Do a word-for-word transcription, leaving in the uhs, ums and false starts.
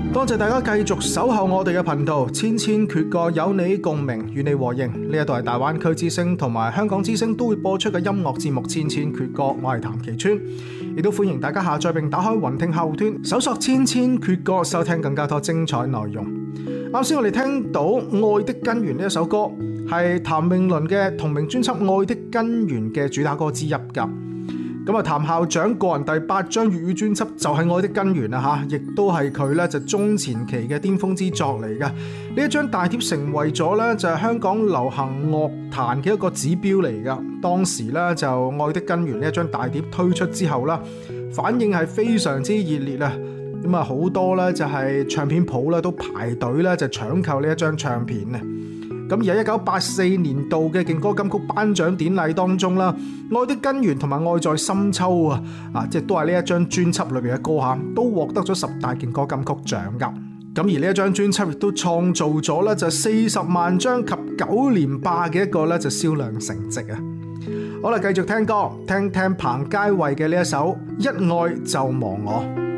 多謝大家繼續守候我哋嘅頻道，千千闕歌有你共鳴，與你和應。呢一度係大灣區之聲同埋香港之聲都會播出嘅音樂節目《千千闕歌》，我係譚其川，亦都歡迎大家下載並打開雲聽客戶端，搜索《千千闕歌》，收聽更加多精彩內容。啱先我哋聽到《愛的根源》呢一首歌，係譚詠麟嘅同名專輯《愛的根源》嘅主打歌之一㗎。咁啊，譚校長個人第八張粵語專輯就係《愛的根源》啊嚇，亦都係佢咧就中前期嘅巔峰之作嚟嘅。呢一張大碟成為咗咧就係香港流行樂壇嘅一個指標嚟噶。當時咧就《愛的根源》呢一張大碟推出之後啦，反應係非常之熱烈啊！咁啊，好多咧就係唱片鋪咧都排隊咧就搶購呢一張唱片啊！咁而喺一九八四年度嘅勁歌金曲頒獎典禮當中啦，《愛的根源》同埋《愛在深秋》啊，啊即係都係呢一張專輯裏邊嘅歌嚇，都獲得咗十大勁歌金曲獎㗎。咁而呢一張專輯亦都創造咗咧就四十萬張及九連霸嘅一個咧就銷量成績啊！好啦，繼續聽歌，聽聽彭佳慧嘅呢一首《一愛就忘我》。